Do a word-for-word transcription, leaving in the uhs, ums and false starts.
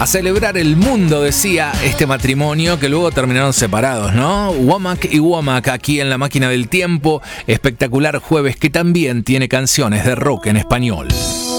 A celebrar el mundo, decía este matrimonio, que luego terminaron separados, ¿no? Womack y Womack, aquí en La Máquina del Tiempo. Espectacular jueves que también tiene canciones de rock en español.